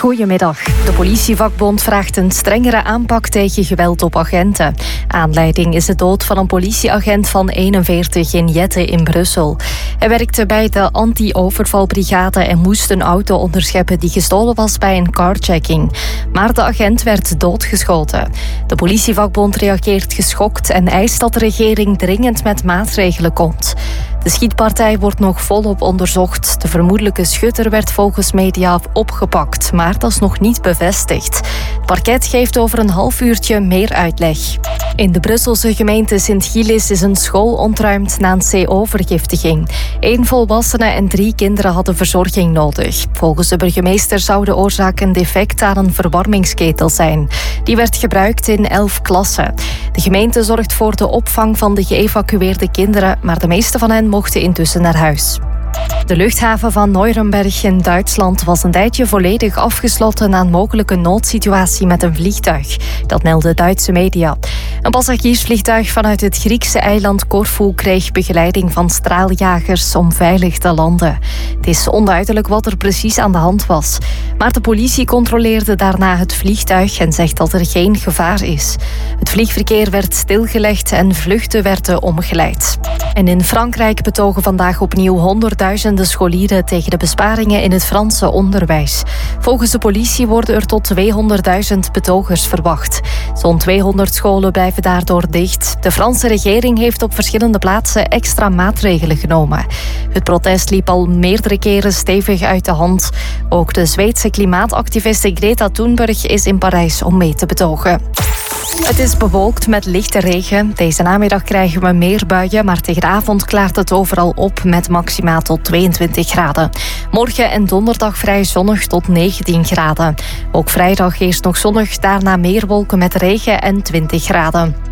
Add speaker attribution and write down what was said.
Speaker 1: Goedemiddag. De politievakbond vraagt een strengere aanpak tegen geweld op agenten. Aanleiding is de dood van een politieagent van 41 in Jette in Brussel. Hij werkte bij de anti-overvalbrigade en moest een auto onderscheppen die gestolen was bij een carjacking. Maar de agent werd doodgeschoten. De politievakbond reageert geschokt en eist dat de regering dringend met maatregelen komt. De schietpartij wordt nog volop onderzocht. De vermoedelijke schutter werd volgens media opgepakt, maar dat is nog niet bevestigd. Het parket geeft over een half uurtje meer uitleg. In de Brusselse gemeente Sint-Gilles is een school ontruimd na een CO-vergiftiging. 1 volwassene en 3 kinderen hadden verzorging nodig. Volgens de burgemeester zou de oorzaak een defect aan een verwarmingsketel zijn. Die werd gebruikt in 11 klassen. De gemeente zorgt voor de opvang van de geëvacueerde kinderen, maar de meeste van hen mochten intussen naar huis. De luchthaven van Nuremberg in Duitsland was een tijdje volledig afgesloten na een mogelijke noodsituatie met een vliegtuig. Dat melden Duitse media. Een passagiersvliegtuig vanuit het Griekse eiland Corfu kreeg begeleiding van straaljagers om veilig te landen. Het is onduidelijk wat er precies aan de hand was. Maar de politie controleerde daarna het vliegtuig en zegt dat er geen gevaar is. Het vliegverkeer werd stilgelegd en vluchten werden omgeleid. En in Frankrijk betogen vandaag opnieuw honderdduizenden scholieren tegen de besparingen in het Franse onderwijs. Volgens de politie worden er tot 200.000 betogers verwacht. Zo'n 200 scholen blijven daardoor dicht. De Franse regering heeft op verschillende plaatsen extra maatregelen genomen. Het protest liep al meerdere keren stevig uit de hand. Ook de Zweedse klimaatactiviste Greta Thunberg is in Parijs om mee te betogen. Het is bewolkt met lichte regen. Deze namiddag krijgen we meer buien, maar tegen de avond klaart het overal op met maxima tot 22 graden. Morgen en donderdag vrij zonnig tot 19 graden. Ook vrijdag eerst nog zonnig, daarna meer wolken met regen en 20 graden.